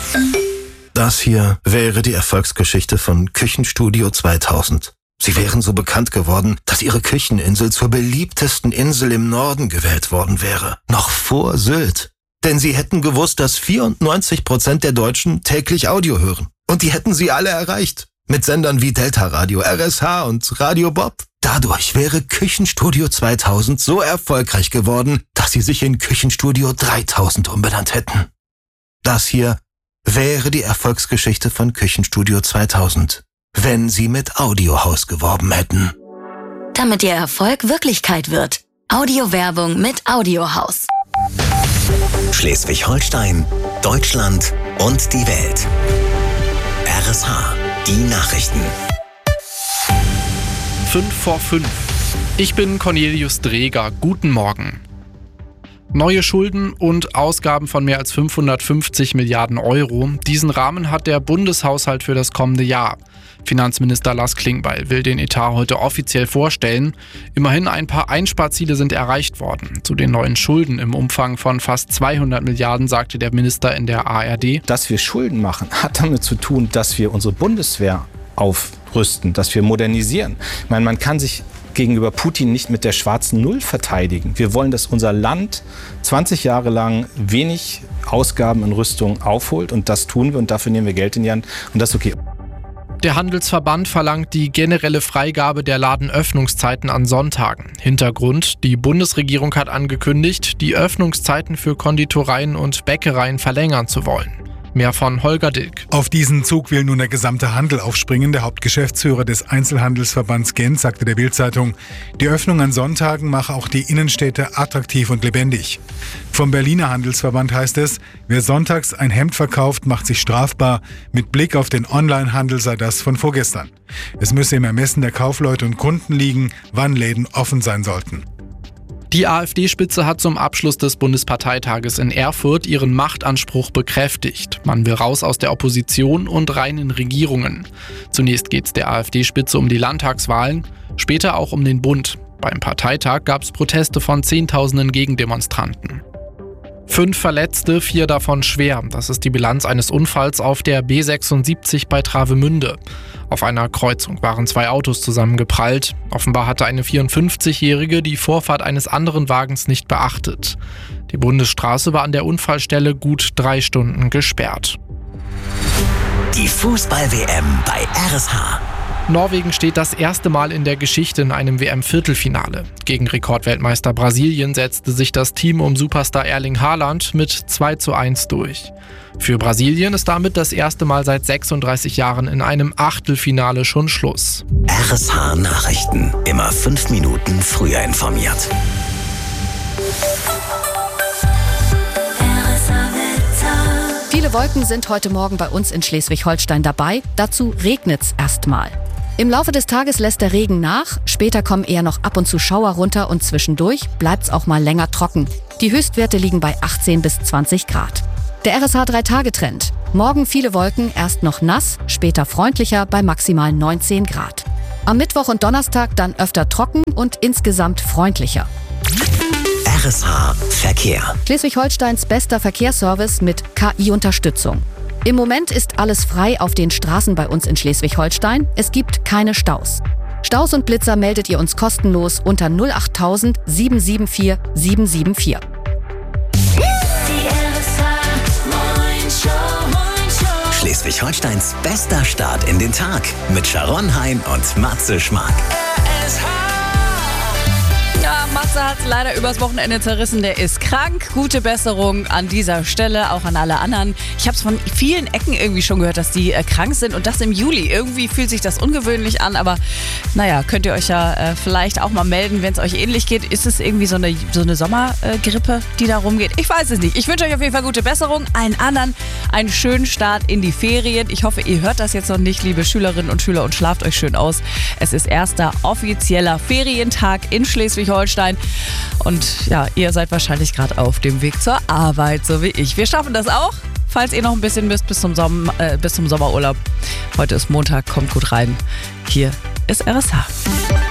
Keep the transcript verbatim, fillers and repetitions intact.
Das hier wäre die Erfolgsgeschichte von Küchenstudio zweitausend. Sie wären so bekannt geworden, dass ihre Kücheninsel zur beliebtesten Insel im Norden gewählt worden wäre. Noch vor Sylt. Denn sie hätten gewusst, dass vierundneunzig Prozent der Deutschen täglich Audio hören. Und die hätten sie alle erreicht. Mit Sendern wie Delta Radio, R S H und Radio Bob. Dadurch wäre Küchenstudio zweitausend so erfolgreich geworden, dass sie sich in Küchenstudio dreitausend umbenannt hätten. Das hier wäre die Erfolgsgeschichte von Küchenstudio zweitausend, wenn sie mit Audiohaus geworben hätten. Damit ihr Erfolg Wirklichkeit wird. Audiowerbung mit Audiohaus. Schleswig-Holstein, Deutschland und die Welt. R S H, die Nachrichten. Fünf vor fünf. Ich bin Cornelius Dreger. Guten Morgen. Neue Schulden und Ausgaben von mehr als fünfhundertfünfzig Milliarden Euro. Diesen Rahmen hat der Bundeshaushalt für das kommende Jahr. Finanzminister Lars Klingbeil will den Etat heute offiziell vorstellen. Immerhin ein paar Einsparziele sind erreicht worden. Zu den neuen Schulden im Umfang von fast zweihundert Milliarden sagte der Minister in der A R D. Dass wir Schulden machen, hat damit zu tun, dass wir unsere Bundeswehr aufrüsten, dass wir modernisieren. Ich meine, man kann sich gegenüber Putin nicht mit der schwarzen Null verteidigen. Wir wollen, dass unser Land zwanzig Jahre lang wenig Ausgaben in Rüstung aufholt und das tun wir und dafür nehmen wir Geld in die Hand und das ist okay. Der Handelsverband verlangt die generelle Freigabe der Ladenöffnungszeiten an Sonntagen. Hintergrund: Die Bundesregierung hat angekündigt, die Öffnungszeiten für Konditoreien und Bäckereien verlängern zu wollen. Mehr von Holger Dilk. Auf diesen Zug will nun der gesamte Handel aufspringen. Der Hauptgeschäftsführer des Einzelhandelsverbands Gent sagte der Bild-Zeitung, die Öffnung an Sonntagen mache auch die Innenstädte attraktiv und lebendig. Vom Berliner Handelsverband heißt es, wer sonntags ein Hemd verkauft, macht sich strafbar. Mit Blick auf den Onlinehandel sei das von vorgestern. Es müsse im Ermessen der Kaufleute und Kunden liegen, wann Läden offen sein sollten. Die AfD-Spitze hat zum Abschluss des Bundesparteitages in Erfurt ihren Machtanspruch bekräftigt. Man will raus aus der Opposition und rein in Regierungen. Zunächst geht es der AfD-Spitze um die Landtagswahlen, später auch um den Bund. Beim Parteitag gab es Proteste von Zehntausenden Gegendemonstranten. Fünf Verletzte, vier davon schwer. Das ist die Bilanz eines Unfalls auf der B sechsundsiebzig bei Travemünde. Auf einer Kreuzung waren zwei Autos zusammengeprallt. Offenbar hatte eine vierundfünfzigjährige die Vorfahrt eines anderen Wagens nicht beachtet. Die Bundesstraße war an der Unfallstelle gut drei Stunden gesperrt. Die Fußball-W M bei R S H. Norwegen steht das erste Mal in der Geschichte in einem W M-Viertelfinale. Gegen Rekordweltmeister Brasilien setzte sich das Team um Superstar Erling Haaland mit zwei zu eins durch. Für Brasilien ist damit das erste Mal seit sechsunddreißig Jahren in einem Achtelfinale schon Schluss. R S H Nachrichten. Immer fünf Minuten früher informiert. Viele Wolken sind heute Morgen bei uns in Schleswig-Holstein dabei. Dazu regnet's erstmal. Im Laufe des Tages lässt der Regen nach, später kommen eher noch ab und zu Schauer runter und zwischendurch bleibt's auch mal länger trocken. Die Höchstwerte liegen bei achtzehn bis zwanzig Grad. Der R S H drei Tage Trend. Morgen viele Wolken, erst noch nass, später freundlicher bei maximal neunzehn Grad. Am Mittwoch und Donnerstag dann öfter trocken und insgesamt freundlicher. R S H Verkehr. Schleswig-Holsteins bester Verkehrsservice mit K I-Unterstützung. Im Moment ist alles frei auf den Straßen bei uns in Schleswig-Holstein. Es gibt keine Staus. Staus und Blitzer meldet ihr uns kostenlos unter null acht null null sieben sieben vier sieben sieben vier. Schleswig-Holsteins bester Start in den Tag mit Sharon Hein und Matze Schmark. Ja, Matze hat es leider übers Wochenende zerrissen. Der ist krank. Gute Besserung an dieser Stelle, auch an alle anderen. Ich habe es von vielen Ecken irgendwie schon gehört, dass die äh, krank sind und das im Juli. Irgendwie fühlt sich das ungewöhnlich an, aber naja, könnt ihr euch ja äh, vielleicht auch mal melden, wenn es euch ähnlich geht. Ist es irgendwie so eine, so eine Sommergrippe, äh, die da rumgeht? Ich weiß es nicht. Ich wünsche euch auf jeden Fall gute Besserung. Allen anderen einen schönen Start in die Ferien. Ich hoffe, ihr hört das jetzt noch nicht, liebe Schülerinnen und Schüler, und schlaft euch schön aus. Es ist erster offizieller Ferientag in Schleswig-Holstein. Und ja, ihr seid wahrscheinlich gerade auf dem Weg zur Arbeit, so wie ich. Wir schaffen das auch, falls ihr noch ein bisschen müsst bis zum, Sommer, äh, bis zum Sommerurlaub. Heute ist Montag, kommt gut rein. Hier ist R S H.